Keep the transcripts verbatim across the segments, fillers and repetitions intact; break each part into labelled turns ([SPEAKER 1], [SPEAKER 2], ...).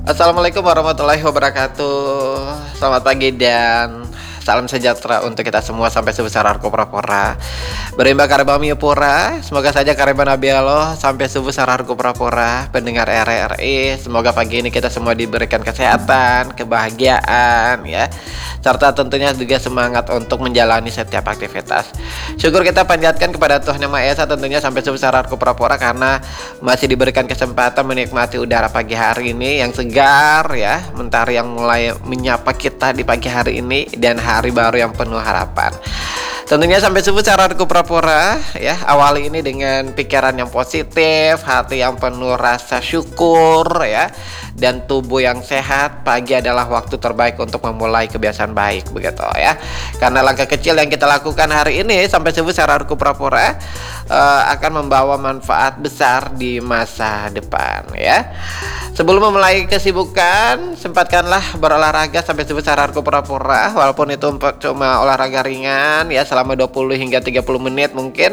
[SPEAKER 1] Assalamualaikum warahmatullahi wabarakatuh. Selamat pagi dan salam sejahtera untuk kita semua sampai sebesar arko prapora. Berimba kareba pura, semoga saja kareba Nabi Allah sampai sebesar arko prapora. Pendengar R R I, semoga pagi ini kita semua diberikan kesehatan, kebahagiaan ya. Serta tentunya juga semangat untuk menjalani setiap aktivitas. Syukur kita panjatkan kepada Tuhan Yang Maha Esa tentunya sampai sebesar arko prapora karena masih diberikan kesempatan menikmati udara pagi hari ini yang segar ya, mentari yang mulai menyapa kita di pagi hari ini dan hari baru yang penuh harapan. Tentunya sampai subuh cara arko prapora ya, awali ini dengan pikiran yang positif, hati yang penuh rasa syukur ya, dan tubuh yang sehat. Pagi adalah waktu terbaik untuk memulai kebiasaan baik begitu ya. Karena langkah kecil yang kita lakukan hari ini sampai subuh cara arko prapora uh, akan membawa manfaat besar di masa depan ya. Sebelum memulai kesibukan, sempatkanlah berolahraga sampai sebesar arko prapora, walaupun itu cuma olahraga ringan ya, selama dua puluh hingga tiga puluh menit mungkin.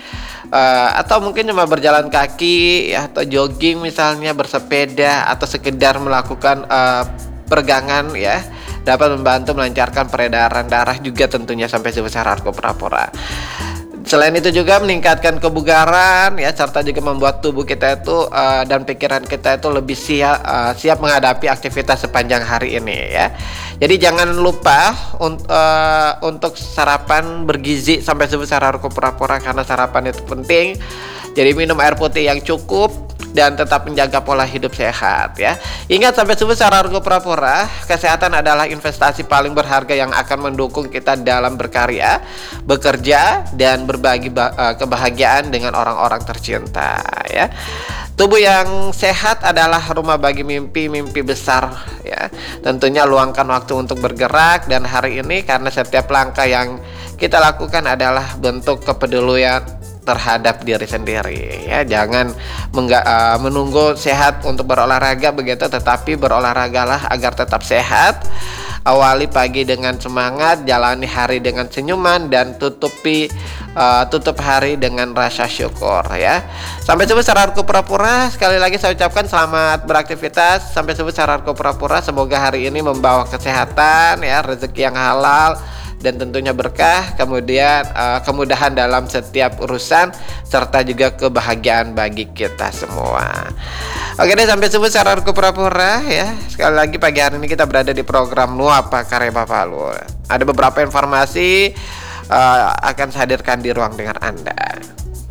[SPEAKER 1] Uh, atau mungkin cuma berjalan kaki ya, atau jogging misalnya, bersepeda atau sekedar melakukan uh, peregangan ya, dapat membantu melancarkan peredaran darah juga tentunya sampai sebesar arko prapora. Selain itu juga meningkatkan kebugaran ya, serta juga membuat tubuh kita itu uh, dan pikiran kita itu lebih siap uh, siap menghadapi aktivitas sepanjang hari ini ya. Jadi jangan lupa un uh, untuk sarapan bergizi sampai sebesar arko prapora karena sarapan itu penting. Jadi minum air putih yang cukup dan tetap menjaga pola hidup sehat ya. Ingat sampai sebesar arko prapora, kesehatan adalah investasi paling berharga yang akan mendukung kita dalam berkarya, bekerja dan berbagi uh, kebahagiaan dengan orang-orang tercinta ya. Tubuh yang sehat adalah rumah bagi mimpi-mimpi besar ya. Tentunya luangkan waktu untuk bergerak dan hari ini karena setiap langkah yang kita lakukan adalah bentuk kepedulian terhadap diri sendiri ya. Jangan mengga, uh, menunggu sehat untuk berolahraga begitu, tetapi berolahragalah agar tetap sehat. Awali pagi dengan semangat, jalani hari dengan senyuman, dan tutupi uh, tutup hari dengan rasa syukur ya. Sampai sebesar arko prapora, sekali lagi saya ucapkan selamat beraktivitas. Sampai sebesar arko prapora, semoga hari ini membawa kesehatan ya, rezeki yang halal dan tentunya berkah, kemudian uh, kemudahan dalam setiap urusan, serta juga kebahagiaan bagi kita semua. Oke deh, sampai subuh secara arko prapora ya. Sekali lagi pagi hari ini kita berada di program Nuapa Kareba Palu. Ada beberapa informasi uh, akan saya hadirkan di ruang dengar Anda.